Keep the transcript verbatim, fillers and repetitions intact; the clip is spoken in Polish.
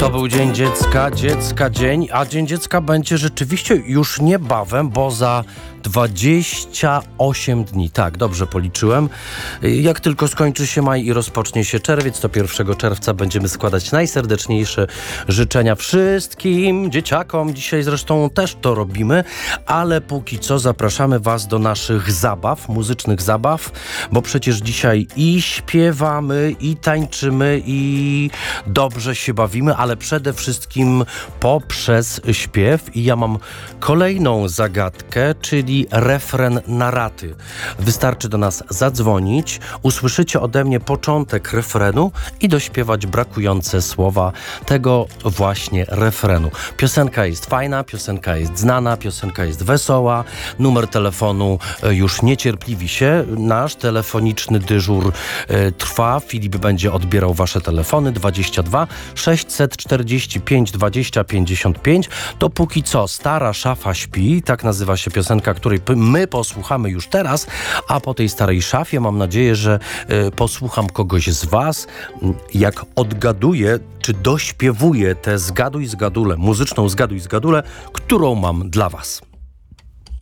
To był Dzień Dziecka, Dziecka Dzień, a Dzień Dziecka będzie rzeczywiście już niebawem, bo za dwadzieścia osiem dni. Tak, dobrze policzyłem. Jak tylko skończy się maj i rozpocznie się czerwiec, to pierwszego czerwca będziemy składać najserdeczniejsze życzenia wszystkim dzieciakom. Dzisiaj zresztą też to robimy, ale póki co zapraszamy Was do naszych zabaw, muzycznych zabaw, bo przecież dzisiaj i śpiewamy, i tańczymy, i dobrze się bawimy, ale przede wszystkim poprzez śpiew. I ja mam kolejną zagadkę, czyli refren na raty. Wystarczy do nas zadzwonić, usłyszycie ode mnie początek refrenu i dośpiewać brakujące słowa tego właśnie refrenu. Piosenka jest fajna, piosenka jest znana, piosenka jest wesoła. Numer telefonu już niecierpliwi się. Nasz telefoniczny dyżur e, trwa. Filip będzie odbierał wasze telefony. dwadzieścia dwa sześćset czterdzieści pięć dwadzieścia pięćdziesiąt pięć. To póki co Stara szafa śpi. Tak nazywa się piosenka, której my posłuchamy już teraz, a po tej starej szafie mam nadzieję, że y, posłucham kogoś z was, jak odgaduje, czy dośpiewuje tę zgaduj zgadulę, muzyczną zgaduj zgadulę, którą mam dla was.